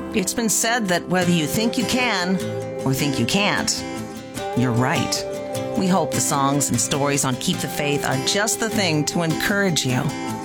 It's been said that whether you think you can or think you can't, you're right. We hope the songs and stories on Keep the Faith are just the thing to encourage you.